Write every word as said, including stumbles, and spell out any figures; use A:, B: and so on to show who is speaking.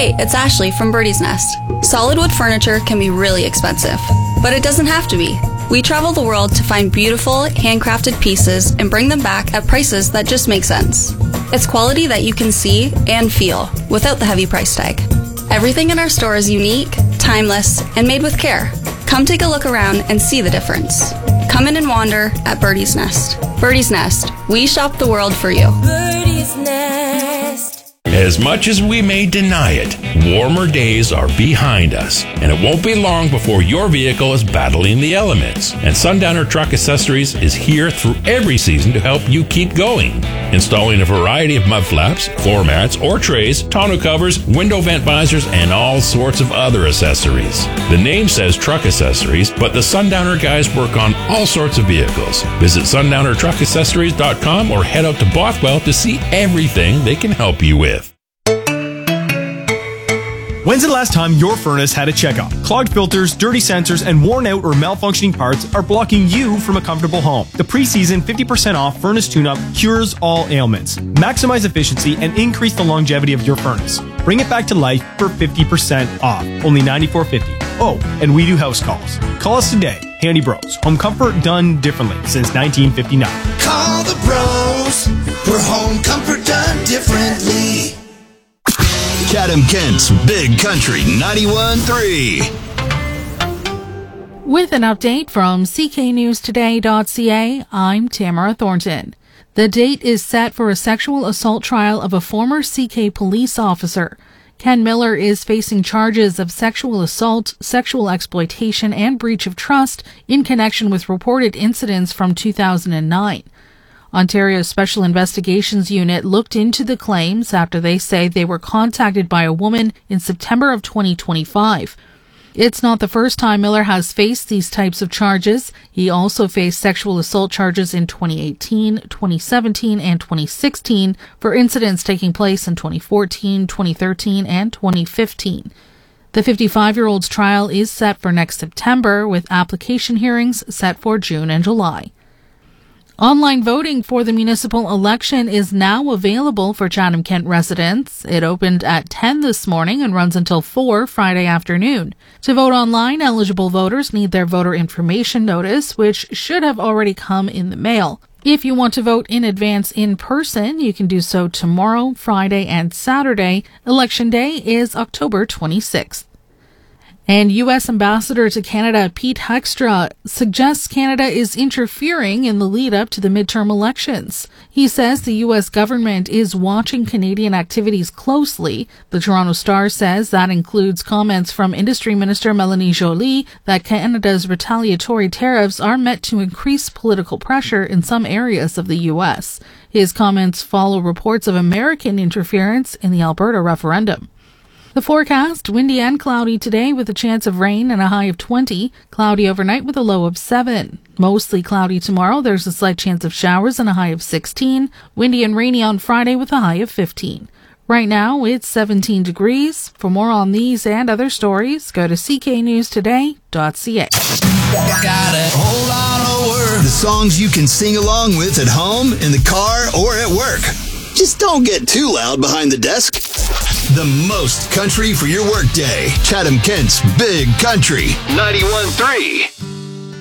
A: Hey, it's Ashley from Birdie's Nest. Solid wood furniture can be really expensive, but it doesn't have to be. We travel the world to find beautiful, handcrafted pieces and bring them back at prices that just make sense. It's quality that you can see and feel without the heavy price tag. Everything in our store is unique, timeless, and made with care. Come take a look around and see the difference. Come in and wander at Birdie's Nest. Birdie's Nest, we shop the world for you.
B: Birdie's Nest.
C: As much as we may deny it, warmer days are behind us, and it won't be long before your vehicle is battling the elements. And Sundowner Truck Accessories is here through every season to help you keep going. Installing a variety of mud flaps, floor mats, or trays, tonneau covers, window vent visors, and all sorts of other accessories. The name says truck accessories, but the Sundowner guys work on all sorts of vehicles. Visit sundowner truck accessories dot com or head out to Bothwell to see everything they can help you with.
D: When's the last time your furnace had a checkup? Clogged filters, dirty sensors, and worn out or malfunctioning parts are blocking you from a comfortable home. The pre-season fifty percent off furnace tune-up cures all ailments. Maximize efficiency and increase the longevity of your furnace. Bring it back to life for fifty percent off. Only ninety-four dollars and fifty cents. Oh, and we do house calls. Call us today. Handy Bros. Home comfort done differently since nineteen fifty-nine.
E: Call the bros for home comfort done differently.
F: Chatham-Kent's Big Country ninety-one point three.
G: With an update from c k news today dot c a, I'm Tamara Thornton. The date is set for a sexual assault trial of a former C K police officer. Ken Miller is facing charges of sexual assault, sexual exploitation, and breach of trust in connection with reported incidents from two thousand nine. Ontario's Special Investigations Unit looked into the claims after they say they were contacted by a woman in September of twenty twenty-five. It's not the first time Miller has faced these types of charges. He also faced sexual assault charges in twenty eighteen, twenty seventeen, and twenty sixteen for incidents taking place in twenty fourteen, twenty thirteen, and twenty fifteen. The fifty-five-year-old's trial is set for next September, with application hearings set for June and July. Online voting for the municipal election is now available for Chatham-Kent residents. It opened at ten this morning and runs until four Friday afternoon. To vote online, eligible voters need their voter information notice, which should have already come in the mail. If you want to vote in advance in person, you can do so tomorrow, Friday, and Saturday. Election Day is October twenty-sixth. And U S Ambassador to Canada Pete Hegstra suggests Canada is interfering in the lead-up to the midterm elections. He says the U S government is watching Canadian activities closely. The Toronto Star says that includes comments from Industry Minister Mélanie Joly that Canada's retaliatory tariffs are meant to increase political pressure in some areas of the U S. His comments follow reports of American interference in the Alberta referendum. The forecast, windy and cloudy today with a chance of rain and a high of twenty. Cloudy overnight with a low of seven. Mostly cloudy tomorrow. There's a slight chance of showers and a high of sixteen. Windy and rainy on Friday with a high of fifteen. Right now, it's seventeen degrees. For more on these and other stories, go to c k news today dot c a.
F: Got a whole lot of words. The songs you can sing along with at home, in the car, or at work. Just don't get too loud behind the desk. The most country for your workday. Chatham-Kent's Big Country ninety-one point three.